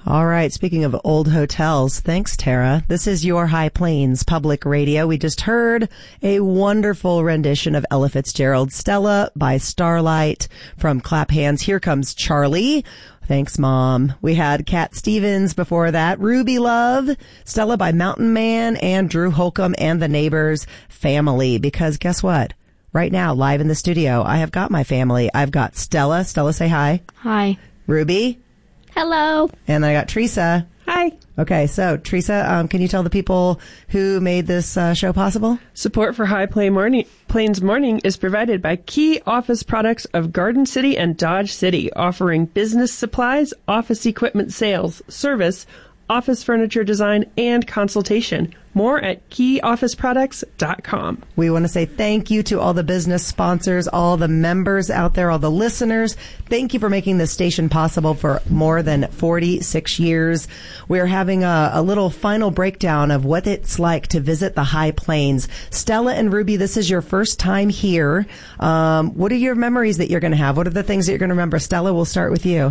All right. Speaking of old hotels, thanks, Tara. This is your High Plains Public Radio. We just heard a wonderful rendition of Ella Fitzgerald's Stella by Starlight from Clap Hands. Here Comes Charlie. Thanks, Mom. We had Cat Stevens before that. Ruby Love, Stella by Mountain Man, and Drew Holcomb and the Neighbors Family. Because guess what? Right now, live in the studio, I have got my family. I've got Stella. Stella, say hi. Hi. Ruby. Hello. And then I got Teresa. Hi. Okay, so Teresa, can you tell the people who made this show possible? Support for High Plains Morning is provided by Key Office Products of Garden City and Dodge City, offering business supplies, office equipment sales, service, office furniture design, and consultation. More at keyofficeproducts.com. We want to say thank you to all the business sponsors, all the members out there, all the listeners. Thank you for making this station possible for more than 46 years. We're having a little final breakdown of what it's like to visit the High Plains. Stella and Ruby, this is your first time here. What are your memories that you're going to have? What are the things that you're going to remember? Stella, we'll start with you.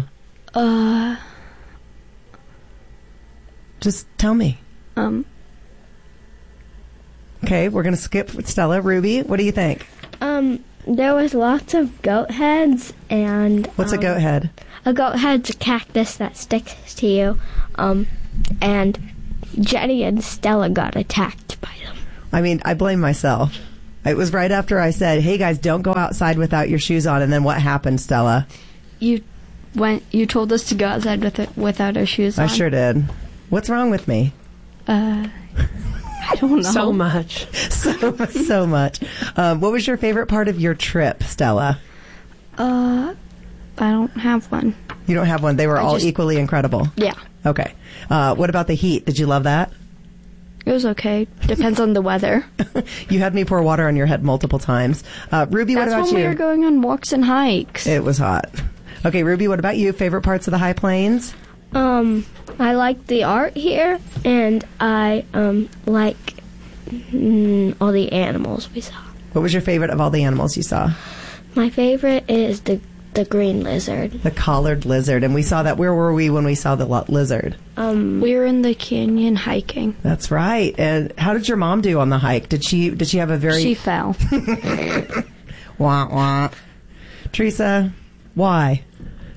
Just tell me. Okay, we're going to skip with Stella. Ruby, what do you think? There was lots of goat heads and... What's a goat head? A goat head's a cactus that sticks to you. And Jenny and Stella got attacked by them. I mean, I blame myself. It was right after I said, hey guys, don't go outside without your shoes on. And then what happened, Stella? You told us to go outside without our shoes on. I sure did. What's wrong with me? I don't know. So much. So much. What was your favorite part of your trip, Stella? I don't have one. You don't have one. They were all equally incredible. Yeah. Okay. What about the heat? Did you love that? It was okay. Depends on the weather. You had me pour water on your head multiple times. Ruby, what about you? That's when we were going on walks and hikes. It was hot. Okay, Ruby, what about you? Favorite parts of the High Plains? I like the art here, and I like all the animals we saw. What was your favorite of all the animals you saw? My favorite is the green lizard. The collared lizard. And we saw that. Where were we when we saw the lizard? We were in the canyon hiking. That's right. And how did your mom do on the hike? Did she have a very... She fell. Wah, wah. Teresa, why?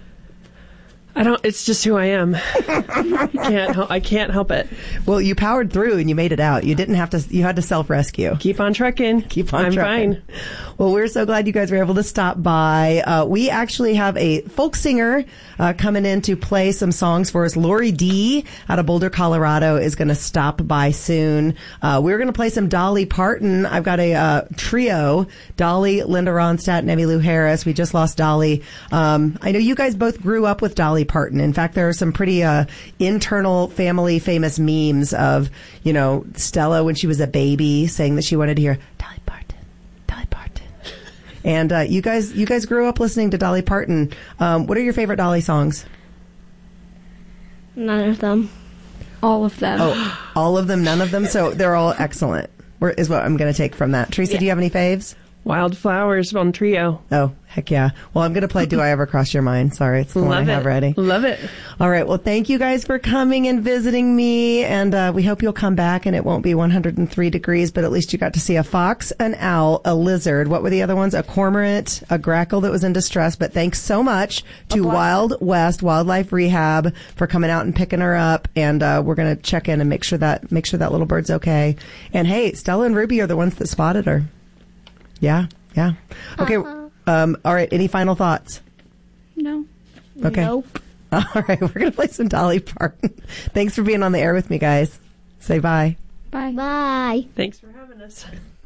It's just who I am. I can't help it. Well, you powered through and you made it out. You didn't have to, you had to self-rescue. Keep on trucking. I'm fine. Well, we're so glad you guys were able to stop by. We actually have a folk singer coming in to play some songs for us. Lori D out of Boulder, Colorado is going to stop by soon. We're going to play some Dolly Parton. I've got a trio, Dolly, Linda Ronstadt, and Emmylou Harris. We just lost Dolly. I know you guys both grew up with Dolly Parton. In fact, there are some pretty internal family famous memes of, Stella when she was a baby saying that she wanted to hear Dolly Parton, Dolly Parton. And you guys grew up listening to Dolly Parton. What are your favorite Dolly songs? None of them. All of them. Oh, all of them, none of them? So they're all excellent, is what I'm going to take from that. Teresa, do you have any faves? Wildflowers on Trio. Oh, heck yeah. Well, I'm going to play Do I Ever Cross Your Mind? Sorry, it's the one I have ready. Love it. All right. Well, thank you guys for coming and visiting me. And we hope you'll come back and it won't be 103 degrees, but at least you got to see a fox, an owl, a lizard. What were the other ones? A cormorant, a grackle that was in distress. But thanks so much to Wild West Wildlife Rehab for coming out and picking her up. And we're going to check in and make sure that little bird's okay. And hey, Stella and Ruby are the ones that spotted her. Yeah. Okay. All right. Any final thoughts? No. Okay. Nope. All right. We're going to play some Dolly Parton. Thanks for being on the air with me, guys. Say bye. Bye. Bye. Thanks for having us.